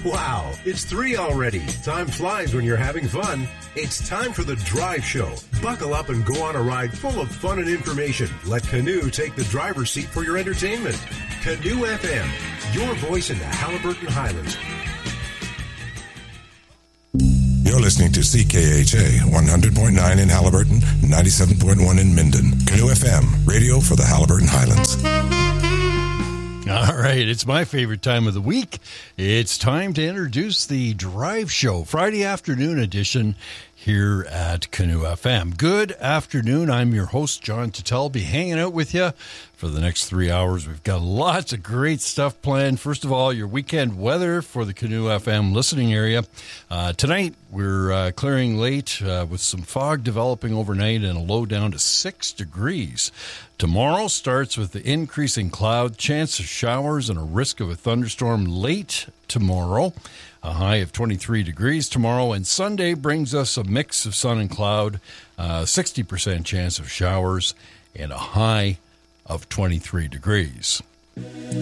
Wow, it's 3 already. Time flies when you're having fun. It's time for the Drive Show. Buckle up and go on a ride full of fun and information. Let Canoe take the driver's seat for your entertainment. Canoe FM, your voice in the Haliburton Highlands. You're listening to CKHA 100.9 in Haliburton, 97.1 in Minden. Canoe FM, radio for the Haliburton Highlands. All right, it's my favorite time of the week. It's time to introduce the Drive Show, Friday afternoon edition here at Canoe FM. Good afternoon. I'm your host, John Tuttle. Be hanging out with you for the next 3 hours. We've got lots of great stuff planned. First of all, your weekend weather for the Canoe FM listening area. Tonight, we're clearing late with some fog developing overnight and a low down to 6 degrees. Tomorrow starts with the increasing cloud, chance of showers, and a risk of a thunderstorm late tomorrow. A high of 23 degrees tomorrow, and Sunday brings us a mix of sun and cloud, 60% chance of showers, and a high of 23 degrees.